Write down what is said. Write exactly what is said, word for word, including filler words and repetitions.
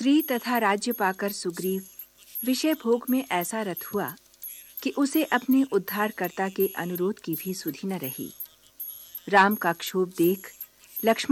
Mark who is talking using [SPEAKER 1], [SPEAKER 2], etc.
[SPEAKER 1] स्त्री तथा राज्य पाकर सुग्रीव विषय भोग में ऐसा रत हुआ कि उसे अपने उद्धारकर्ता के अनुरोध की भी सुधि न रही। राम का क्षोभ देख लक्ष्मण